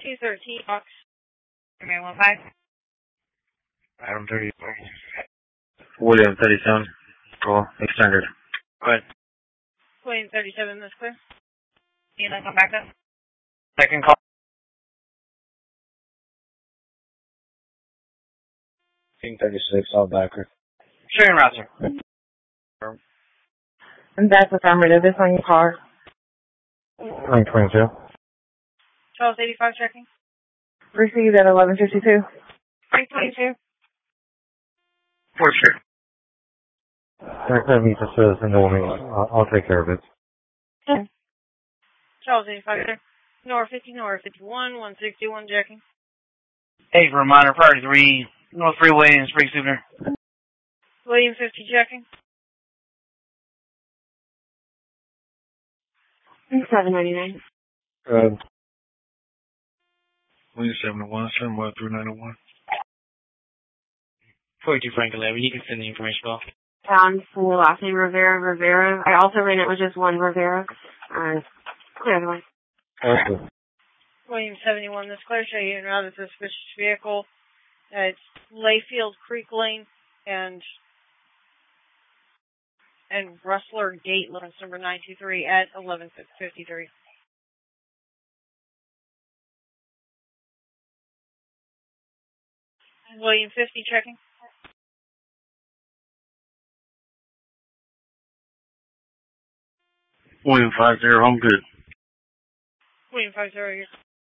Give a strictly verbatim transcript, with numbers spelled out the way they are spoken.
two thirteen, box. Command one five. Adam thirty. William thirty-seven. Call extended. Go ahead. William thirty-seven, that's clear. You like come back up? Second call. King thirty-six, all backer. Sharing roster. And that's affirmative. It's on your car. nine twenty-two. twelve eighty-five checking. Received at eleven fifty-two. three twenty-two. For sure. Next time he just says in the morning, I'll, I'll take care of it. Okay. twelve eighty-five, sir. North fifty, North fifty-one, one sixty-one checking. Hey, for reminder, priority three, North Freeway and Spring Super. William fifty checking. seven ninety-nine. Uh, William seventy-one, seven one three nine one. forty-two Frank eleven, you can send the information off. Pound for last name Rivera Rivera. I also ran it with just one Rivera. Uh, clear otherwise. Okay. William seventy-one, this clear. Show you around the suspicious vehicle. Uh, it's Layfield Creek Lane and and Rustler Gate, license number nine two three at eleven fifty-three. William fifty checking. William five zero, I'm good. William five zero, you're